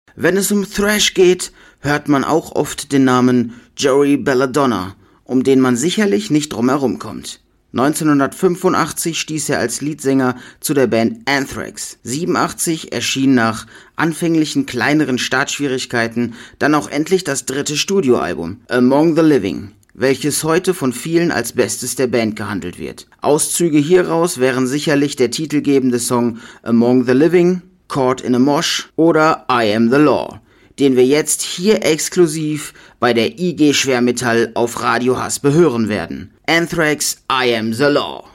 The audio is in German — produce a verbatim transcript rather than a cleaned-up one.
Wenn es um Thrash geht, hört man auch oft den Namen Joey Belladonna, um den man sicherlich nicht drum herum kommt. neunzehnhundertfünfundachtzig stieß er als Leadsänger zu der Band Anthrax. siebenundachtzig erschien nach anfänglichen kleineren Startschwierigkeiten dann auch endlich das dritte Studioalbum, Among the Living, welches heute von vielen als Bestes der Band gehandelt wird. Auszüge hieraus wären sicherlich der titelgebende Song Among the Living, Caught in a Mosh oder I Am the Law, den wir jetzt hier exklusiv bei der I G Schwermetall auf Radio Haspe hören werden. Anthrax, I Am the Law.